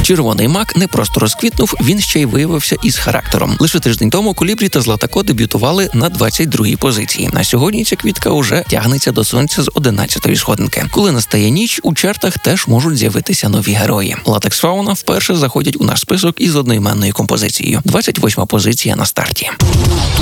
Червоний мак не просто розквітнув, він ще й виявився із характером. Лише тиждень тому Колібрі та Златако дебютували на 22-й позиції. На сьогодні ця квітка уже тягнеться до сонця з 11-ї сходинки. Коли настає ніч, у чартах теж можуть з'явитися нові герої. Латекс Фауна вперше заходять у наш список із одноіменною композицією. 28-ма позиція на старті.